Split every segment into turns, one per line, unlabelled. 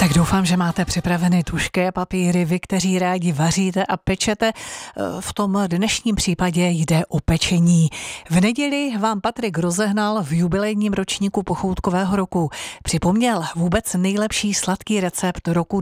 Tak doufám, že máte připraveny tužky a papíry, vy, kteří rádi vaříte a pečete. V tom dnešním případě jde o pečení. V neděli vám Patrik rozehnal v jubilejním ročníku pochoutkového roku. Připomněl vůbec nejlepší sladký recept roku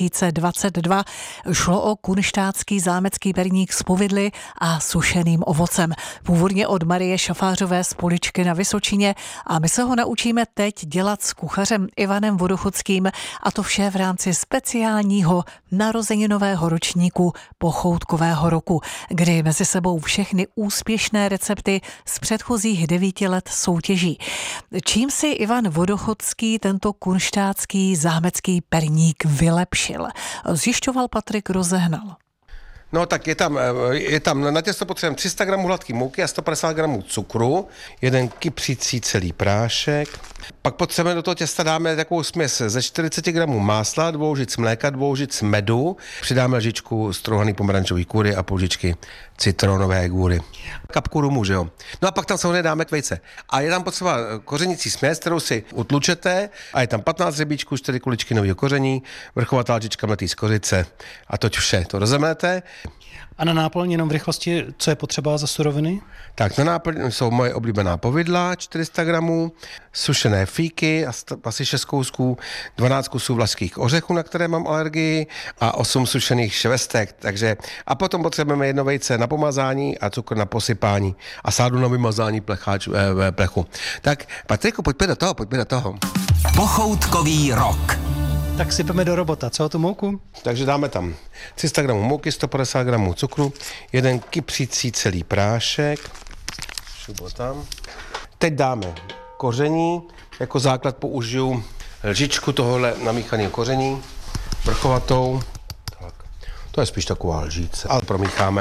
2022. Šlo o kunštátský zámecký perník s povidly a sušeným ovocem. Původně od Marie Šafářové z Poličky na Vysočině a my se ho naučíme teď dělat s kuchařem Ivanem Vodochodským, a to vše v rámci speciálního narozeninového ročníku pochoutkového roku, kdy mezi sebou všechny úspěšné recepty z předchozích 9 let soutěží. Čím si Ivan Vodochodský tento kunštátský zámecký perník vylepšil? Zjišťoval Patrik Rozehnal.
No tak je tam na těsto potřebujeme 300 gramů hladké mouky a 150 gramů cukru, jeden kypřící celý prášek. Pak potřebujeme do toho těsta dáme takovou směs ze 40 gramů másla, 2 lžic mléka, 2 lžic medu, přidáme lžičku strouhaný pomerančový kůry a půl lžičky citronové kůry. Kapku rumu, že jo. No a pak tam samozřejmě dáme vejce. A je tam potřeba kořenící směs, kterou si utlučete, a je tam 15 hřebíčků, 4 kuličky nového koření, vrchovatá lžička mletý z kořice a toť vše. To rozemlete.
A na náplň jenom v rychlosti, co je potřeba za suroviny?
Tak na náplň jsou moje oblíbená povidla, 400 gramů, sušené fíky, asi 6 kousků, 12 kusů vlašských ořechů, na které mám alergii, a 8 sušených švestek. Takže, a potom potřebujeme jedno vejce na pomazání a cukr na posypání a sádu na vymazání plechu. Tak Patriku, pojďme do toho.
Pochoutkový rok.
Tak sypeme do robota. Co o tu mouku?
Takže dáme tam 300 gramů mouky, 150 gramů cukru, jeden kypřící celý prášek. Šubo tam. Teď dáme koření. Jako základ použiju lžičku tohohle namíchaného koření, vrchovatou. Tak. To je spíš taková lžíce, ale promícháme.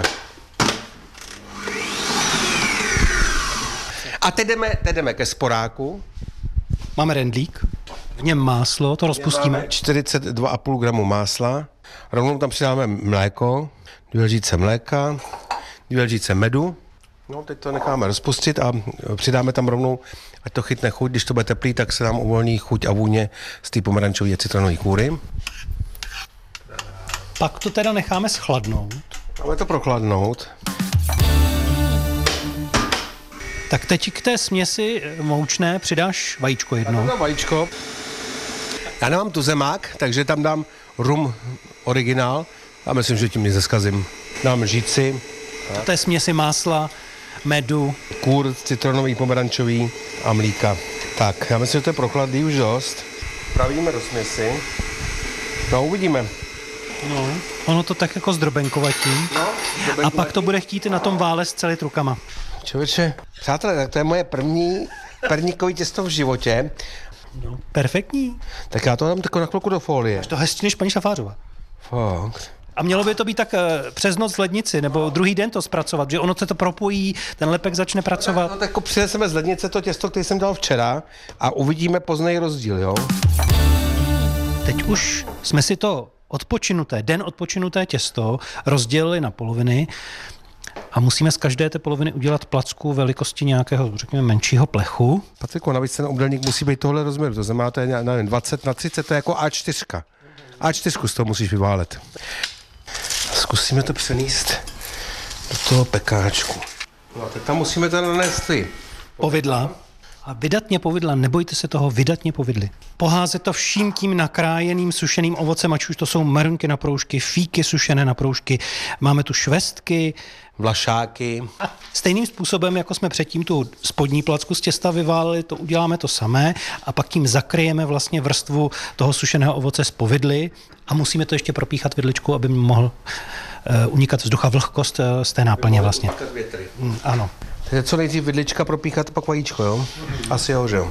A teď jdeme ke sporáku.
Máme rendlík. V něm máslo, to rozpustíme.
42,5 gramu másla. Rovnou tam přidáme mléko, 2 lžíce mléka, 2 lžíce medu. No, teď to necháme rozpustit a přidáme tam rovnou, ať to chytne chuť. Když to bude teplý, tak se nám uvolní chuť a vůně z té pomerančové a citronové kůry.
Pak to teda necháme schladnout.
Máme to prochladnout.
Tak teď k té směsi moučné přidáš vajíčko jedno.
Já vajíčko. Já nemám tuzemák, takže tam dám rum originál a myslím, že tím nic zeskazím. Dám lžíci.
To je směsi másla, medu,
kůr citronový, pomerančový a mlíka. Tak, já myslím, že to je prochladlý už dost. Pravíme do směsi. No, uvidíme.
No, ono to tak jako zdrobenkovatí.
No,
a pak to bude chtít na tom vále scelit rukama.
Člověče, přátelé, tak to je moje první perníkový těsto v životě.
No, perfektní.
Tak já to dám na chvilku do folie.
Až to hezčí než paní Šafářová.
Fakt.
A mělo by to být tak přes noc v lednici, nebo druhý den to zpracovat, že ono se to propojí, ten lepek začne pracovat.
No tak jako přineseme z lednice to těsto, které jsem dal včera, a uvidíme později rozdíl, jo?
Teď už jsme si to den odpočinuté těsto rozdělili na poloviny a musíme z každé té poloviny udělat placku velikosti nějakého, řekněme, menšího plechu.
Patriku, navíc ten obdelník musí být tohle rozměru, to znamená, to je 20x30, to je jako A4. A4 z toho musíš vyválet. Zkusíme to přenést do toho pekáčku. No a teď tam musíme to nanést ty
povidla. A vydatně povidla, nebojte se toho, vydatně povidly. Poházet to vším tím nakrájeným sušeným ovocem, ať už to jsou marunky na proužky, fíky sušené na proužky, máme tu švestky,
vlašáky.
A stejným způsobem, jako jsme předtím tu spodní placku z těsta vyválili, to uděláme to samé a pak tím zakryjeme vlastně vrstvu toho sušeného ovoce z povidly a musíme to ještě propíchat vidličkou, aby mohl unikat vzduch a vlhkost z té náplně vlastně. Ano.
Takže co nejdřív vidlička propíchat, pak vajíčko, jo? Asi jo, že jo?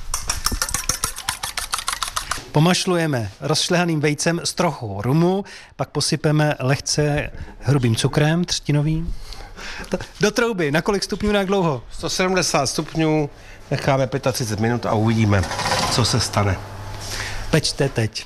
Pomašlujeme rozšlehaným vejcem s trochou rumu, pak posypeme lehce hrubým cukrem třtinovým. Do trouby, na kolik stupňů, na jak dlouho?
170 stupňů, necháme 35 minut a uvidíme, co se stane.
Pečte teď.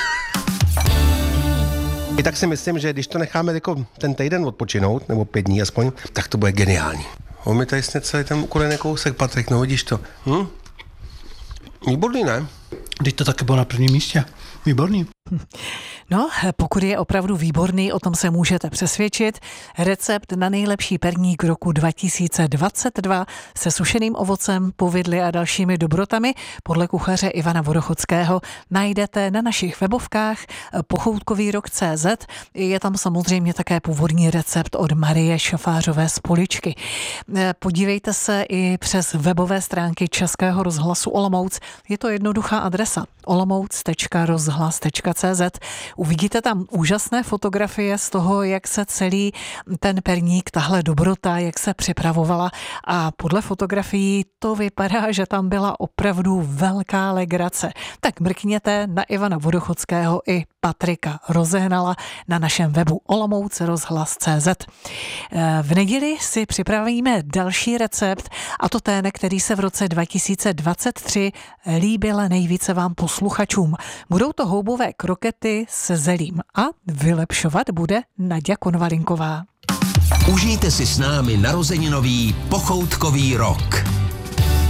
I tak si myslím, že když to necháme jako ten týden odpočinout, nebo 5 dní aspoň, tak to bude geniální. On mi tady sněd celý ten ukulený kousek, Patrik, no vidíš to. Výborný, ne?
Teď to taky bylo na prvním místě. Výborný.
No, pokud je opravdu výborný, o tom se můžete přesvědčit. Recept na nejlepší perník roku 2022 se sušeným ovocem, povidly a dalšími dobrotami podle kuchaře Ivana Vodochodského najdete na našich webovkách pochoutkovýrok.cz. Je tam samozřejmě také původní recept od Marie Šafářové z Poličky. Podívejte se i přes webové stránky Českého rozhlasu Olomouc. Je to jednoduchá adresa olomouc.rozhlas.cz. Uvidíte tam úžasné fotografie z toho, jak se celý ten perník, tahle dobrota, jak se připravovala, a podle fotografií to vypadá, že tam byla opravdu velká legrace. Tak mrkněte na Ivana Vodochodského i Patrika Rozehnala na našem webu olomouc.rozhlas.cz. V neděli si připravíme další recept, a to ten, který se v roce 2023 líbil nejvíce vám posluchačům. Budou to houbové krokety se zelím a vylepšovat bude Naďa Konvalinková.
Užijte si s námi narozeninový pochoutkový rok.